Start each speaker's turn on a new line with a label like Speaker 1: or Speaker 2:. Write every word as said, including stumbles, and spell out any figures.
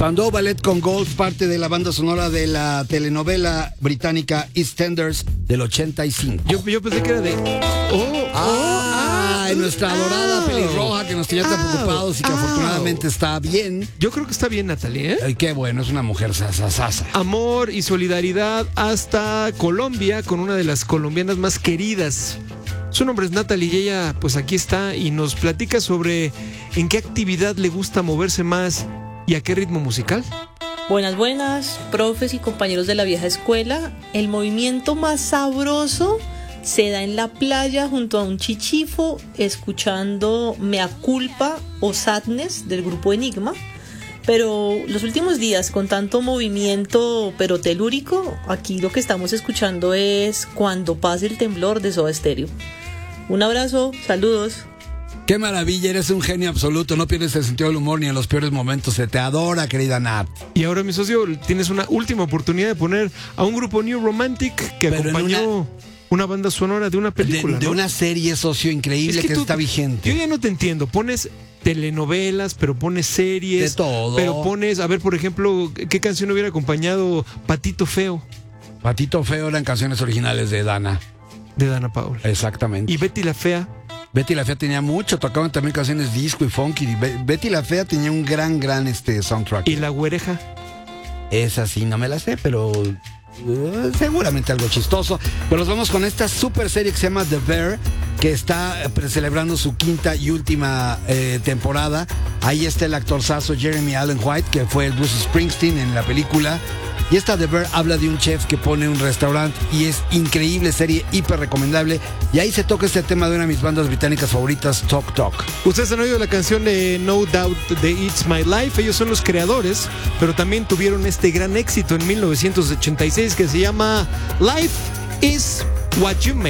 Speaker 1: Spandau Ballet con Gold, parte de la banda sonora de la telenovela británica EastEnders del ochenta y cinco.
Speaker 2: Yo, yo pensé que era de... Oh,
Speaker 1: ah,
Speaker 2: oh,
Speaker 1: nuestra adorada
Speaker 2: ah,
Speaker 1: pelirroja que nos tenía tan
Speaker 2: ah,
Speaker 1: preocupados y que
Speaker 2: ah.
Speaker 1: afortunadamente está bien.
Speaker 2: Yo creo que está bien, Natalie, ¿eh?
Speaker 1: Ay, qué bueno, es una mujer sasasasa.
Speaker 2: Amor y solidaridad hasta Colombia con una de las colombianas más queridas. Su nombre es Natalie y ella pues aquí está y nos platica sobre en qué actividad le gusta moverse más y a qué ritmo musical.
Speaker 3: Buenas, buenas, profes y compañeros de la vieja escuela. El movimiento más sabroso se da en la playa junto a un chichifo escuchando Mea Culpa o Sadness del grupo Enigma. Pero los últimos días con tanto movimiento pero telúrico, aquí lo que estamos escuchando es Cuando pase el temblor de Soda Stereo. Un abrazo, saludos.
Speaker 1: Qué maravilla, eres un genio absoluto, no pierdes el sentido del humor ni en los peores momentos, se te adora, querida Nat.
Speaker 2: Y ahora, mi socio, tienes una última oportunidad de poner a un grupo New Romantic que
Speaker 1: Pero
Speaker 2: acompañó
Speaker 1: una...
Speaker 2: una banda sonora de una película,
Speaker 1: De, de
Speaker 2: ¿no?
Speaker 1: una serie, socio, increíble
Speaker 2: Es
Speaker 1: que,
Speaker 2: que tú-
Speaker 1: está vigente.
Speaker 2: Yo ya no te entiendo, pones telenovelas, pero pones series.
Speaker 1: De todo.
Speaker 2: Pero pones, a ver, por ejemplo, ¿qué canción hubiera acompañado Patito Feo
Speaker 1: Patito Feo eran canciones originales de Dana.
Speaker 2: de Dana Paola?
Speaker 1: Exactamente.
Speaker 2: Y Betty la Fea.
Speaker 1: Betty la Fea tenía mucho, tocaban también canciones disco y funky. y Be- Betty la Fea tenía un gran, gran este soundtrack.
Speaker 2: Y La Güereja.
Speaker 1: Esa sí, no me la sé, pero uh, seguramente algo chistoso. Pero nos vamos con esta super serie que se llama The Bear, que está eh, celebrando su quinta y última eh, temporada. Ahí está el actorzazo Jeremy Allen White, que fue el Bruce Springsteen en la película. Y esta The Bear habla de un chef que pone un restaurante y es increíble, serie hiper recomendable. Y ahí se toca este tema de una de mis bandas británicas favoritas, Talk Talk.
Speaker 2: Ustedes han oído la canción de No Doubt de It's My Life. Ellos son los creadores, pero también tuvieron este gran éxito en mil novecientos ochenta y seis que se llama Life is What You Make.